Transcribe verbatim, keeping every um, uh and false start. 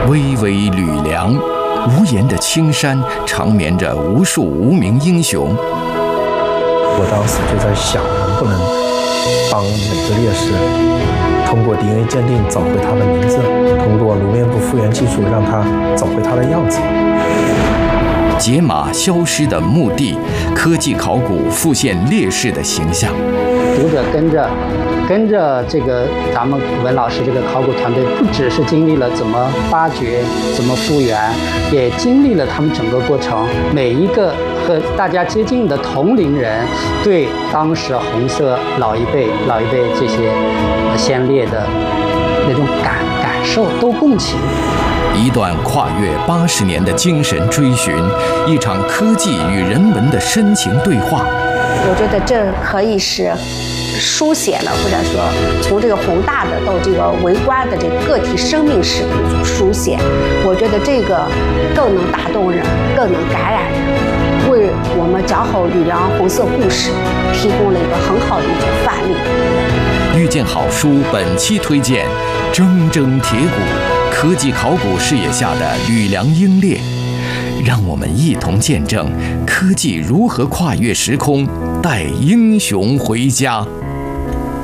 巍巍吕梁，无言的青山长眠着无数无名英雄。 我当时就在想，能不能帮每个烈士通过 D N A 鉴定找回他的名字，通过颅面部复原技术让他找回他的样子。 解码消失的墓地，科技考古复现烈士的形象。 读者跟着跟着这个咱们文老师这个考古团队，不只是经历了怎么发掘、怎么复原，也经历了他们整个过程。每一个和大家接近的同龄人，对当时红色老一辈、老一辈这些先烈的那种感感受都共情。 一段跨越八十年的精神追寻，一场科技与人文的深情对话。 我觉得这可以是书写了，或者说从这个宏大的到这个微观的这个个体生命史的一种书写。我觉得这个更能打动人，更能感染人，为我们讲好吕梁红色故事提供了一个很好的一种范例。 遇见好书本期推荐《铮铮铁骨》，科技考古视野下的吕梁英烈，让我们一同见证科技如何跨越时空，带英雄回家。